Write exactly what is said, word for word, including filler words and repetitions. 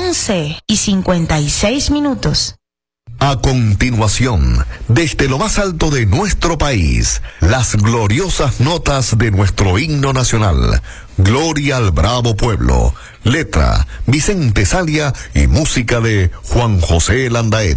once y cincuenta y seis minutos. A continuación, desde lo más alto de nuestro país, las gloriosas notas de nuestro himno nacional. Gloria al bravo pueblo. Letra, Vicente Salia y música de Juan José Landaeta.